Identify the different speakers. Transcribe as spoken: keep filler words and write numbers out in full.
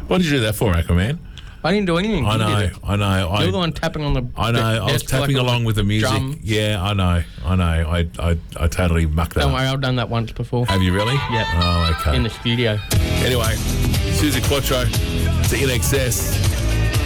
Speaker 1: What did you do that for, Aquaman?
Speaker 2: I didn't do anything.
Speaker 1: I
Speaker 2: You
Speaker 1: know,
Speaker 2: did it.
Speaker 1: I know. I,
Speaker 2: You're the one tapping on the.
Speaker 1: I know. I was
Speaker 2: desk
Speaker 1: tapping
Speaker 2: like
Speaker 1: along with the music.
Speaker 2: drum.
Speaker 1: Yeah, I know. I know. I, I, I totally mucked that
Speaker 2: Don't
Speaker 1: up.
Speaker 2: worry, I've done that once before.
Speaker 1: Have you really?
Speaker 2: Yep.
Speaker 1: Oh, okay.
Speaker 2: In the studio.
Speaker 1: Anyway, Susie Quattro to In Excess.